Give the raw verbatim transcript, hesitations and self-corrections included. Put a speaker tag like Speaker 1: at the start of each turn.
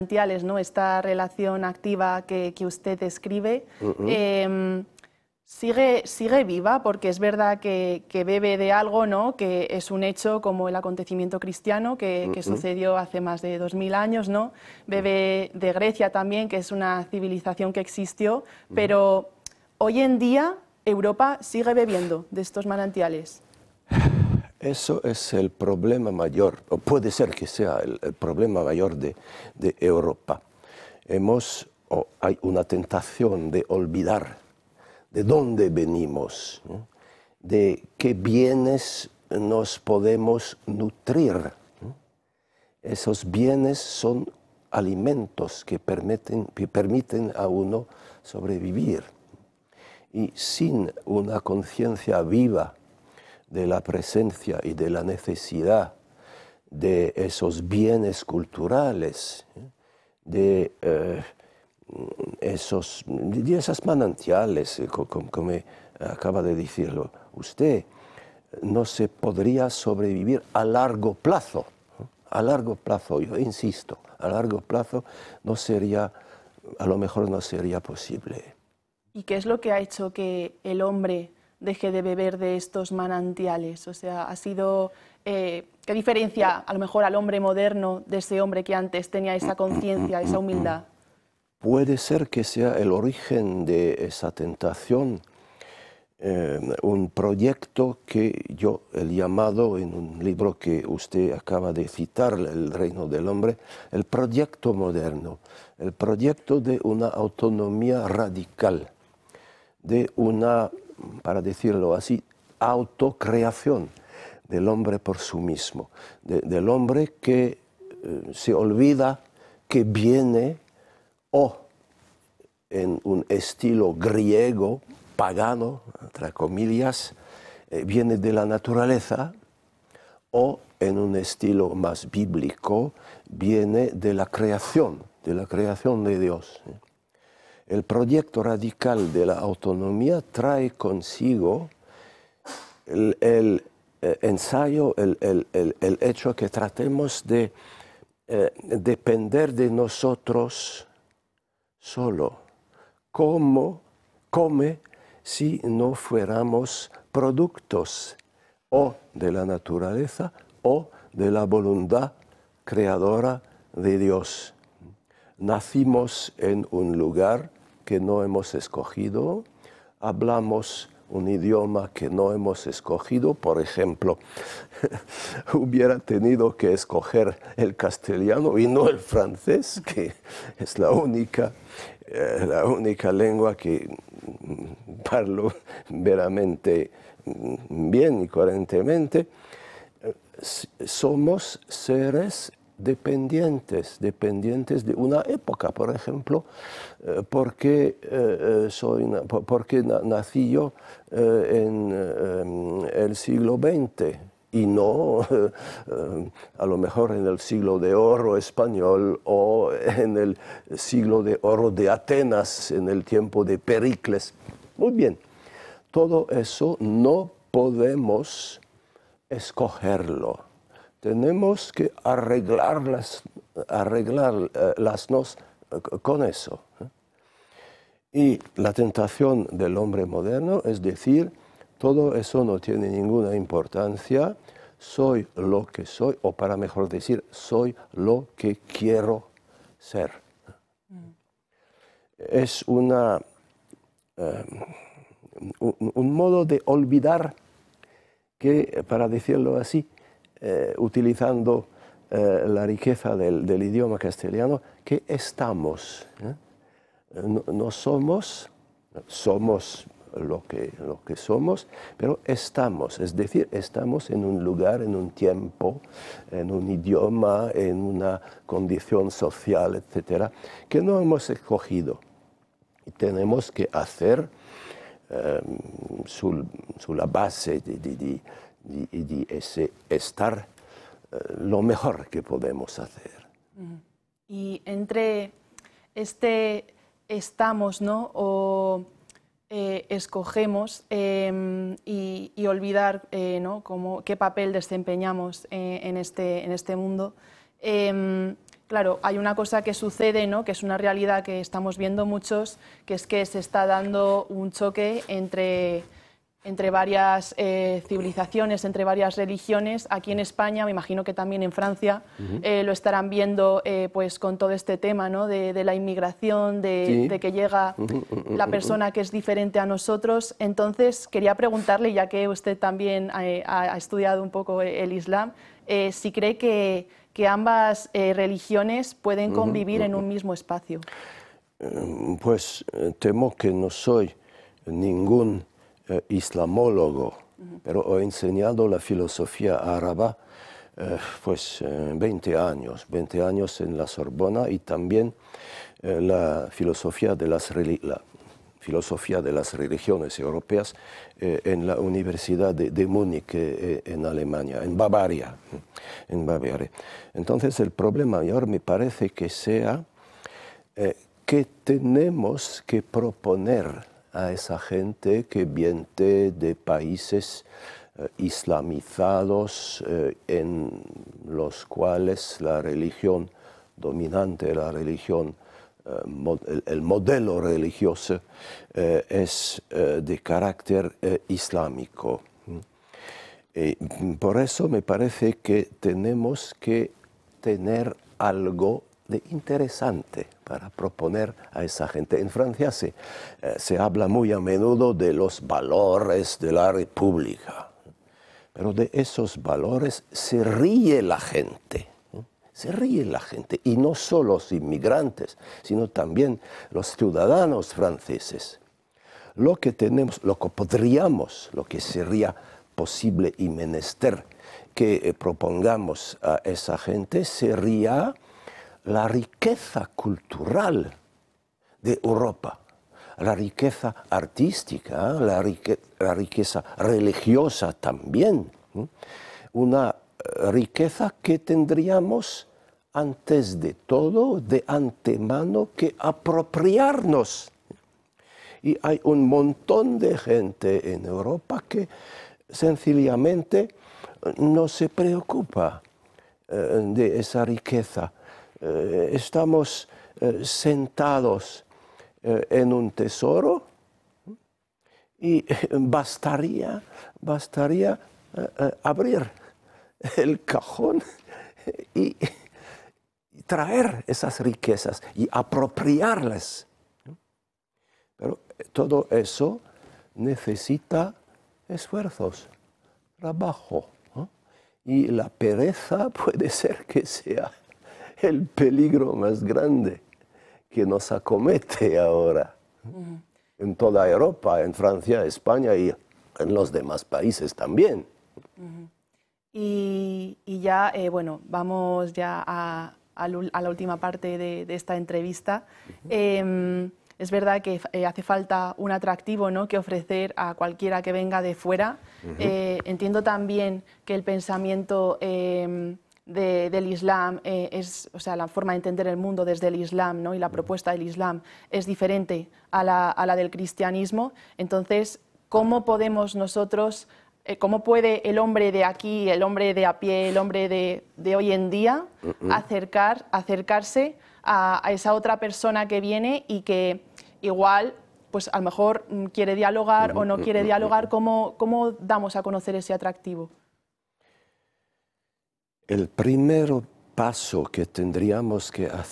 Speaker 1: ¿no? Esta relación activa que, que usted describe, uh-huh. eh, sigue, sigue viva, porque es verdad que, que bebe de algo, ¿no? Que es un hecho como el acontecimiento cristiano que, uh-huh. que sucedió hace más de dos mil años, ¿no? Bebe de Grecia también, que es una civilización que existió, uh-huh. pero hoy en día Europa sigue bebiendo de estos manantiales.
Speaker 2: Eso es el problema mayor, o puede ser que sea el, el problema mayor de, de Europa. Hemos, o hay una tentación de olvidar de dónde venimos, ¿no? De qué bienes nos podemos nutrir, ¿no? Esos bienes son alimentos que permiten, que permiten a uno sobrevivir. Y sin una conciencia viva de la presencia y de la necesidad de esos bienes culturales, de, eh, esos, de esas manantiales, como, como acaba de decirlo usted, no se podría sobrevivir a largo plazo. A largo plazo, yo insisto, a largo plazo no sería, a lo mejor no sería posible.
Speaker 1: ¿Y qué es lo que ha hecho que el hombre deje de beber de estos manantiales? O sea, ha sido, eh, ¿qué diferencia a lo mejor al hombre moderno de ese hombre que antes tenía esa conciencia, esa humildad?
Speaker 2: Puede ser que sea el origen de esa tentación, eh, un proyecto que yo he llamado en un libro que usted acaba de citar, El reino del hombre, el proyecto moderno, el proyecto de una autonomía radical, de una, para decirlo así, autocreación del hombre por sí mismo, de, del hombre que eh, se olvida que viene o en un estilo griego, pagano, entre comillas, eh, viene de la naturaleza, o en un estilo más bíblico, viene de la creación, de la creación de Dios. El proyecto radical de la autonomía trae consigo el, el eh, ensayo, el, el, el, el hecho que tratemos de eh, depender de nosotros solo. ¿Cómo come si no fuéramos productos o de la naturaleza o de la voluntad creadora de Dios? Nacimos en un lugar que no hemos escogido, hablamos un idioma que no hemos escogido, por ejemplo, hubiera tenido que escoger el castellano y no el francés, que es la única, eh, la única lengua que parlo veramente bien y coherentemente. Somos seres dependientes, dependientes de una época, por ejemplo, eh, porque, eh, soy, porque nací yo eh, en eh, el siglo veinte y no eh, eh, a lo mejor en el siglo de oro español o en el siglo de oro de Atenas, en el tiempo de Pericles. Muy bien, todo eso no podemos escogerlo. Tenemos que arreglarlas, arreglarlas con eso. Y la tentación del hombre moderno es decir, todo eso no tiene ninguna importancia, soy lo que soy, o para mejor decir, soy lo que quiero ser. Mm. Es una, eh, un, un modo de olvidar que, para decirlo así, Eh, utilizando eh, la riqueza del, del idioma castellano, que estamos. ¿eh? No, no somos, somos lo que, lo que somos, pero estamos, es decir, estamos en un lugar, en un tiempo, en un idioma, en una condición social, etcétera, que no hemos escogido. Y tenemos que hacer eh, su, su la base de, de, de y, y ese estar eh, lo mejor que podemos hacer.
Speaker 1: Y entre este estamos, ¿no? O eh, escogemos eh, y, y olvidar eh, ¿no? Cómo, qué papel desempeñamos eh, en, este, en este mundo, eh, Claro, hay una cosa que sucede, ¿no?, que es una realidad que estamos viendo muchos, que es que se está dando un choque entre, entre varias eh, civilizaciones, entre varias religiones. Aquí en España, me imagino que también en Francia, uh-huh. eh, lo estarán viendo eh, pues, con todo este tema, ¿no?, de, de la inmigración, de, sí. de que llega uh-huh, uh-huh, la persona que es diferente a nosotros. Entonces, quería preguntarle, ya que usted también eh, ha, ha estudiado un poco el Islam, eh, si cree que... que ambas eh, religiones pueden convivir uh-huh, uh-huh. en un mismo espacio.
Speaker 2: Pues temo que no soy ningún eh, islamólogo, uh-huh. pero he enseñado la filosofía árabe eh, pues eh, veinte años, veinte años en la Sorbona, y también eh, la filosofía de las religiones. filosofía de las religiones europeas eh, en la Universidad de, de Múnich, eh, en Alemania, en Bavaria, en Bavaria. Entonces el problema mayor me parece que sea eh, que tenemos que proponer a esa gente que viene de países eh, islamizados eh, en los cuales la religión dominante, la religión el modelo religioso eh, es eh, de carácter eh, islámico. Y por eso me parece que tenemos que tener algo de interesante para proponer a esa gente. En Francia se, eh, se habla muy a menudo de los valores de la República, pero de esos valores se ríe la gente. Se ríe la gente, y no solo los inmigrantes, sino también los ciudadanos franceses. Lo que tenemos, lo que podríamos, lo que sería posible y menester que eh, propongamos a esa gente sería la riqueza cultural de Europa, la riqueza artística, la, rique, la riqueza religiosa también, ¿sí? Una riqueza que tendríamos antes de todo, de antemano, que apropiarnos. Y hay un montón de gente en Europa que sencillamente no se preocupa eh, de esa riqueza. Eh, estamos eh, sentados eh, en un tesoro y bastaría, bastaría eh, eh, abrir el cajón y traer esas riquezas y apropiarlas. Pero todo eso necesita esfuerzos, trabajo, ¿no? Y la pereza puede ser que sea el peligro más grande que nos acomete ahora. Uh-huh. En toda Europa, en Francia, España y en los demás países también.
Speaker 1: Uh-huh. Y, y ya, eh, bueno, vamos ya a, a, a la última parte de, de esta entrevista. Uh-huh. eh, es verdad que eh, hace falta un atractivo, ¿no?, que ofrecer a cualquiera que venga de fuera. Uh-huh. eh, entiendo también que el pensamiento eh, de, del Islam, eh, es, o sea, la forma de entender el mundo desde el Islam, ¿no?, y la propuesta del Islam es diferente a la, a la del cristianismo. Entonces, ¿cómo podemos nosotros... ¿Cómo puede el hombre de aquí, el hombre de a pie, el hombre de, de hoy en día uh-uh. acercar, acercarse a, a esa otra persona que viene y que igual, pues a lo mejor quiere dialogar uh-huh. o no quiere dialogar? ¿Cómo, cómo damos a conocer ese atractivo?
Speaker 2: El primer paso que tendríamos que hacer